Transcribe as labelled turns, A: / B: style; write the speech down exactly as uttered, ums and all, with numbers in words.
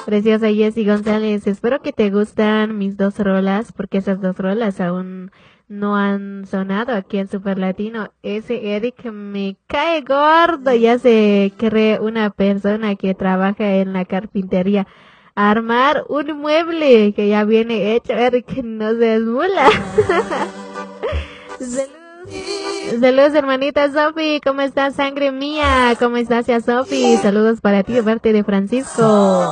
A: Preciosa Jessy González, espero que te gustan mis dos rolas, porque esas dos rolas aún no han sonado aquí en Super Latino. Ese Eric me cae gordo, ya se cree una persona que trabaja en la carpintería. Armar un mueble que ya viene hecho, Eric, no seas mula. Saludos, saludos hermanita Sofi, ¿cómo estás, sangre mía? ¿Cómo estás, ya Sofi? Saludos para ti de parte de Francisco.